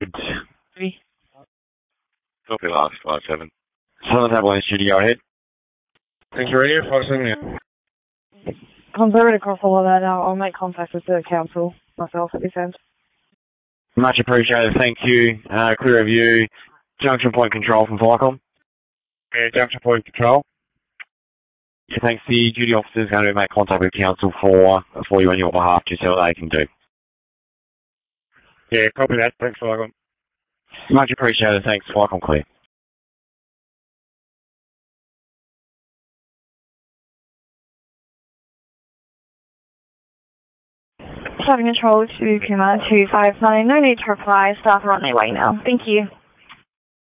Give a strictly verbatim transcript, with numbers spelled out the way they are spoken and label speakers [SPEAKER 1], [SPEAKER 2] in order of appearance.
[SPEAKER 1] Three.
[SPEAKER 2] Copy last five seven. Southern Avalanche Studio ahead.
[SPEAKER 3] Thank you, radio five seven, yeah.
[SPEAKER 1] Conservative across all of that now. I'll make contact with the council myself at this end.
[SPEAKER 2] Much appreciated. Thank you. Uh, clear of you. Junction point control from Viacom.
[SPEAKER 3] Yeah, junction point control.
[SPEAKER 2] Yeah, thanks. The duty officer is going to make contact with council for for you on your behalf to see what they can do.
[SPEAKER 3] Yeah, copy that. Thanks, Viacom.
[SPEAKER 2] Much appreciated. Thanks. Viacom clear.
[SPEAKER 1] Traffic control to Puma two five nine. No need to reply. Staff are on their way now. Thank you.